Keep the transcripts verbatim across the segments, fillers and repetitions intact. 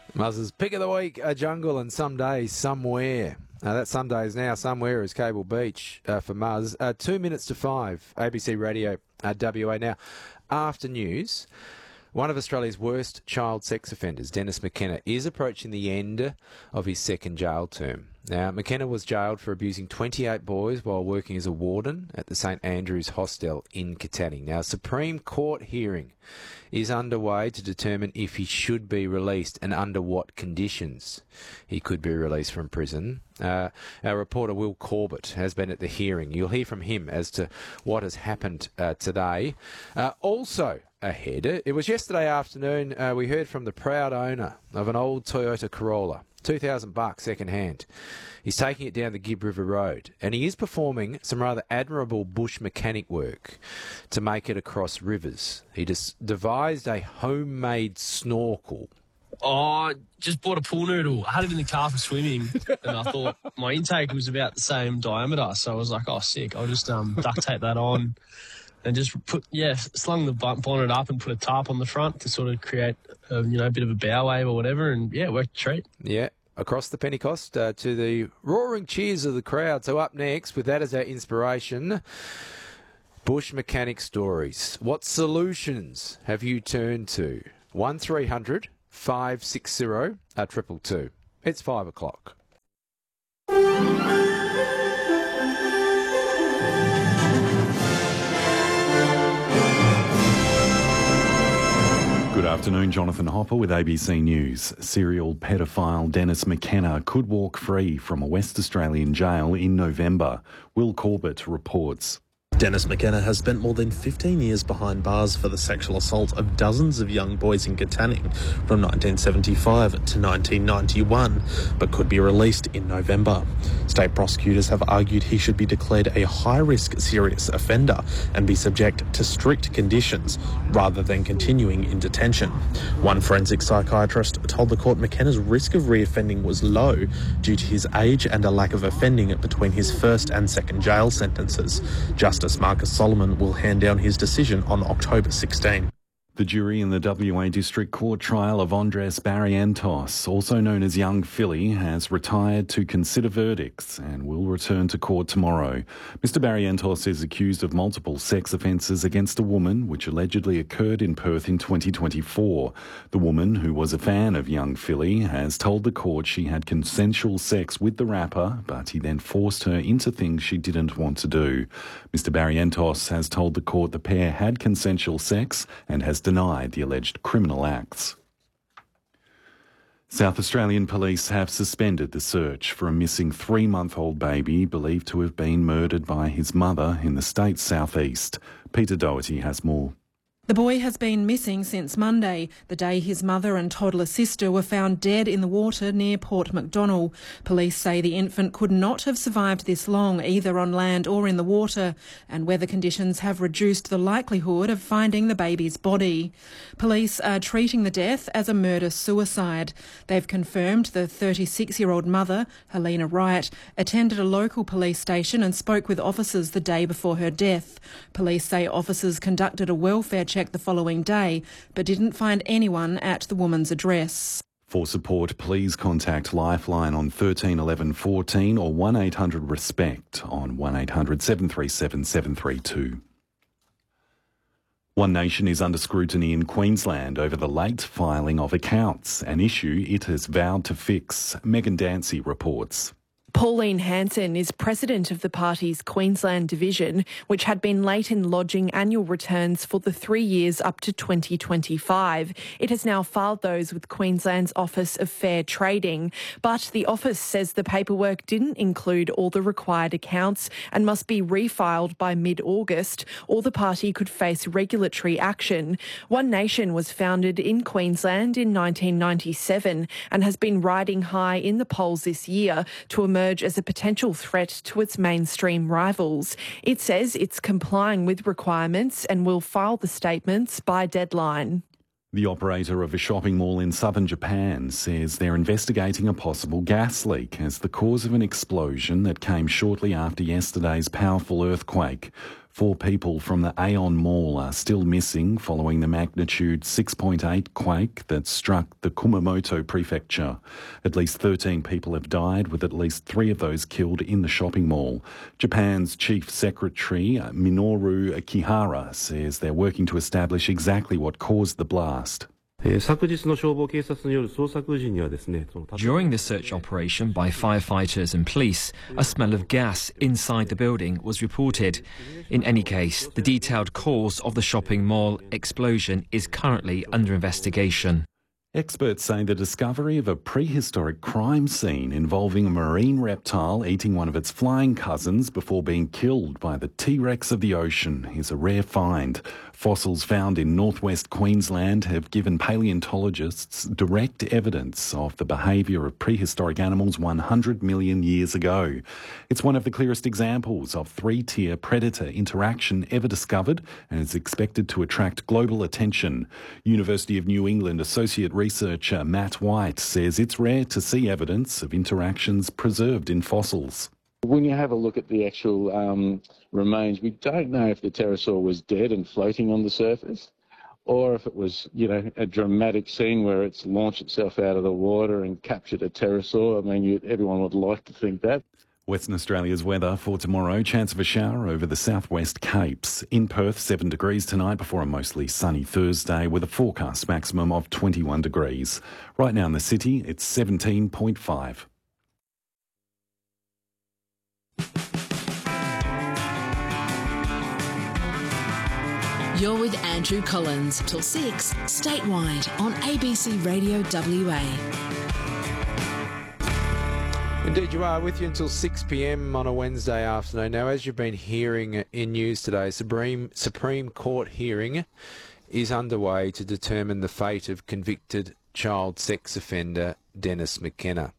Muzz's pick of the week, a jungle and some days somewhere. Uh, that some days now, somewhere is Cable Beach uh, for Muzz. Uh, two minutes to five, A B C Radio, uh, W A. Now, after news, one of Australia's worst child sex offenders, Dennis McKenna, is approaching the end of his second jail term. Now, McKenna was jailed for abusing twenty-eight boys while working as a warden at the St Andrews Hostel in Katanning. Now, a Supreme Court hearing is underway to determine if he should be released and under what conditions he could be released from prison. Uh, our reporter Will Corbett has been at the hearing. You'll hear from him as to what has happened uh, today. Uh, also ahead, it was yesterday afternoon, uh, we heard from the proud owner of an old Toyota Corolla. two thousand bucks second hand. He's taking it down the Gibb River Road, and he is performing some rather admirable bush mechanic work to make it across rivers. He just devised a homemade snorkel. Oh, just bought a pool noodle. I had it in the car for swimming, and I thought my intake was about the same diameter, so I was like, oh, sick. I'll just um, duct tape that on and just put, yeah, slung the bonnet up and put a tarp on the front to sort of create, a, you know, a bit of a bow wave or whatever, and, yeah, it worked a treat. Yeah. Across the Pentecost uh, to the roaring cheers of the crowd. So up next, with that as our inspiration, bush mechanic stories. What solutions have you turned to? one three hundred five six zero triple two. It's five o'clock. Good afternoon, Jonathan Hopper with A B C News. Serial paedophile Dennis McKenna could walk free from a West Australian jail in November. Will Corbett reports. Dennis McKenna has spent more than fifteen years behind bars for the sexual assault of dozens of young boys in Katanning from nineteen seventy-five to nineteen ninety-one, but could be released in November. State prosecutors have argued he should be declared a high-risk serious offender and be subject to strict conditions rather than continuing in detention. One forensic psychiatrist told the court McKenna's risk of reoffending was low due to his age and a lack of offending between his first and second jail sentences. Justice Marcus Solomon will hand down his decision on October sixteenth. The jury in the W A District Court trial of Andres Barrientos, also known as Young Philly, has retired to consider verdicts and will return to court tomorrow. Mister Barrientos is accused of multiple sex offences against a woman, which allegedly occurred in Perth in twenty twenty-four. The woman, who was a fan of Young Philly, has told the court she had consensual sex with the rapper, but he then forced her into things she didn't want to do. Mister Barrientos has told the court the pair had consensual sex and has denied the alleged criminal acts. South Australian police have suspended the search for a missing three-month-old baby believed to have been murdered by his mother in the state's southeast. Peter Doherty has more. The boy has been missing since Monday, the day his mother and toddler sister were found dead in the water near Port Macdonnell. Police say the infant could not have survived this long, either on land or in the water, and weather conditions have reduced the likelihood of finding the baby's body. Police are treating the death as a murder-suicide. They've confirmed the thirty-six-year-old mother, Helena Wright, attended a local police station and spoke with officers the day before her death. Police say officers conducted a welfare check the following day, but didn't find anyone at the woman's address. For support, please contact Lifeline on thirteen eleven fourteen or one eight hundred RESPECT on one eight hundred seven three seven seven three two. One Nation is under scrutiny in Queensland over the late filing of accounts, an issue it has vowed to fix. Megan Dancy reports. Pauline Hanson is president of the party's Queensland division, which had been late in lodging annual returns for the three years up to twenty twenty-five. It has now filed those with Queensland's Office of Fair Trading, but the office says the paperwork didn't include all the required accounts and must be refiled by mid-August, or the party could face regulatory action. One Nation was founded in Queensland in nineteen ninety-seven and has been riding high in the polls this year to emerge as a potential threat to its mainstream rivals. It says it's complying with requirements and will file the statements by deadline. The operator of a shopping mall in southern Japan says they're investigating a possible gas leak as the cause of an explosion that came shortly after yesterday's powerful earthquake. Four people from the Aeon Mall are still missing following the magnitude six point eight quake that struck the Kumamoto prefecture. At least thirteen people have died, with at least three of those killed in the shopping mall. Japan's Chief Secretary Minoru Kihara says they're working to establish exactly what caused the blast. During the search operation by firefighters and police, a smell of gas inside the building was reported. In any case, the detailed cause of the shopping mall explosion is currently under investigation. Experts say the discovery of a prehistoric crime scene involving a marine reptile eating one of its flying cousins before being killed by the T-Rex of the ocean is a rare find. Fossils found in northwest Queensland have given paleontologists direct evidence of the behaviour of prehistoric animals one hundred million years ago. It's one of the clearest examples of three-tier predator interaction ever discovered and is expected to attract global attention. University of New England Associate researcher Matt White says it's rare to see evidence of interactions preserved in fossils. When you have a look at the actual um, remains, we don't know if the pterosaur was dead and floating on the surface, or if it was, you know, a dramatic scene where it's launched itself out of the water and captured a pterosaur. I mean, you, everyone would like to think that. Western Australia's weather for tomorrow, chance of a shower over the southwest Capes. In Perth, seven degrees tonight before a mostly sunny Thursday with a forecast maximum of twenty-one degrees. Right now in the city, it's seventeen point five. You're with Andrew Collins till six, statewide on A B C Radio W A. Indeed you are, with you until six p m on a Wednesday afternoon. Now, as you've been hearing in news today, Supreme, Supreme Court hearing is underway to determine the fate of convicted child sex offender Dennis McKenna.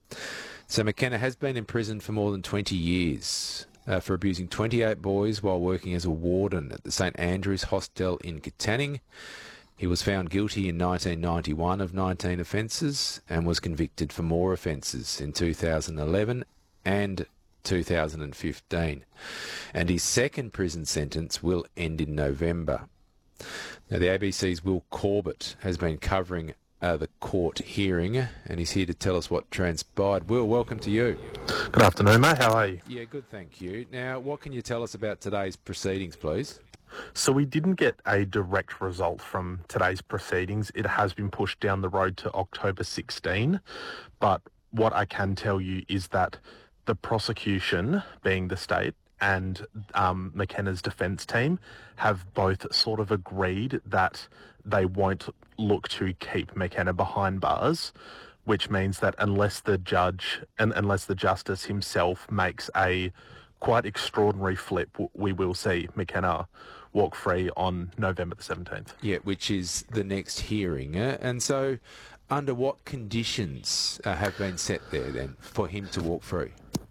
So McKenna has been in prison for more than twenty years uh, for abusing twenty-eight boys while working as a warden at the St Andrews Hostel in Katanning. He was found guilty in nineteen ninety-one of nineteen offences and was convicted for more offences in two thousand eleven and two thousand fifteen. And his second prison sentence will end in November. Now, the A B C's Will Corbett has been covering uh, the court hearing, and he's here to tell us what transpired. Will, welcome to you. Good afternoon, mate. How are you? Yeah, good, thank you. Now, what can you tell us about today's proceedings, please? So we didn't get a direct result from today's proceedings. It has been pushed down the road to October sixteenth. But what I can tell you is that the prosecution, being the state, and um, McKenna's defence team have both sort of agreed that they won't look to keep McKenna behind bars, which means that unless the judge and unless the justice himself makes a quite extraordinary flip, we will see McKenna walk free on November the seventeenth. Yeah, which is the next hearing. Uh, and so under what conditions uh, have been set there then for him to walk free?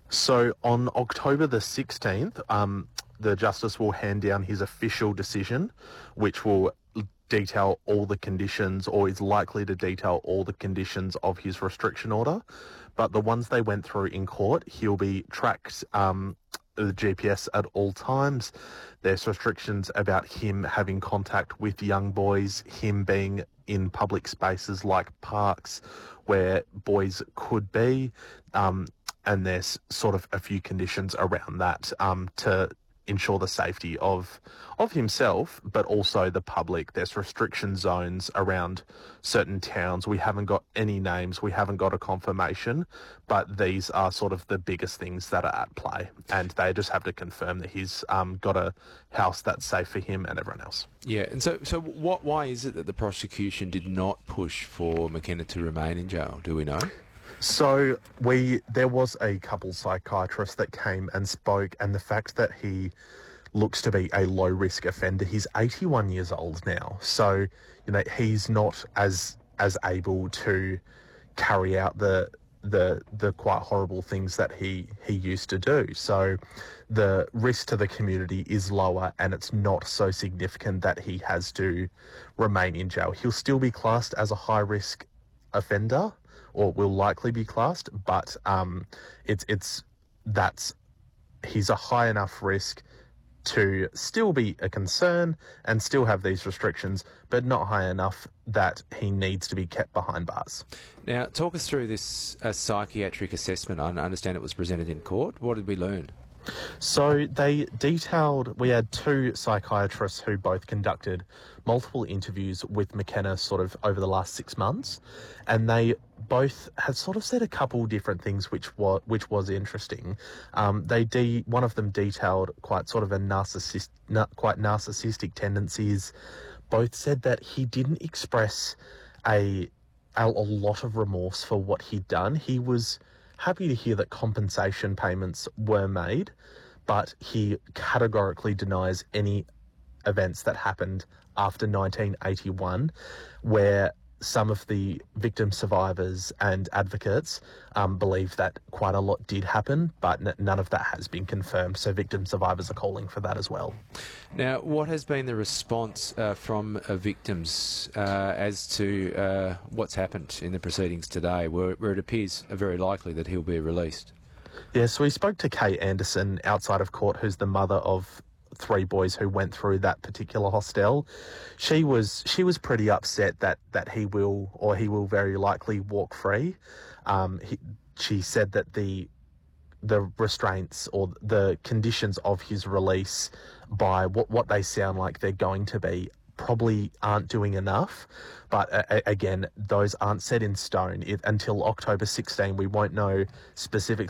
So on October the sixteenth, um, the Justice will hand down his official decision, which will detail all the conditions, or is likely to detail all the conditions of his restriction order. But the ones they went through in court, he'll be tracked um, the G P S at all times. There's restrictions about him having contact with young boys, him being in public spaces like parks where boys could be, um, and there's sort of a few conditions around that um, to ensure the safety of of himself, but also the public. There's restriction zones around certain towns. We haven't got any names, we haven't got a confirmation, but these are sort of the biggest things that are at play, and they just have to confirm that he's um, got a house that's safe for him and everyone else. Yeah, and so so what? Why is it that the prosecution did not push for McKenna to remain in jail? Do we know? So we there was a couple psychiatrists that came and spoke, and the fact that he looks to be a low risk offender. He's eighty-one years old now, so you know he's not as as able to carry out the the the quite horrible things that he he used to do. So the risk to the community is lower, and it's not so significant that he has to remain in jail. He'll still be classed as a high risk offender, or will likely be classed, but um, it's it's that's he's a high enough risk to still be a concern and still have these restrictions, but not high enough that he needs to be kept behind bars. Now, talk us through this uh, psychiatric assessment. I understand it was presented in court. What did we learn? So they detailed, we had two psychiatrists who both conducted multiple interviews with McKenna sort of over the last six months, and they both had sort of said a couple different things which was, which was interesting. Um, they de- one of them detailed quite sort of a narcissist, na- quite narcissistic tendencies. Both said that he didn't express a, a, a lot of remorse for what he'd done. He was happy to hear that compensation payments were made, but he categorically denies any events that happened after nineteen eighty-one, where some of the victim survivors and advocates um, believe that quite a lot did happen, but n- none of that has been confirmed. So victim survivors are calling for that as well. Now, what has been the response uh, from uh, victims uh, as to uh, what's happened in the proceedings today, where, where it appears very likely that he'll be released? Yeah, so we spoke to Kate Anderson outside of court, who's the mother of three boys who went through that particular hostel. She was she was pretty upset that that he will, or he will very likely walk free. Um, he, she said that the the restraints or the conditions of his release, by what what they sound like they're going to be, probably aren't doing enough. But uh, again, those aren't set in stone. It, until October sixteenth, we won't know specifically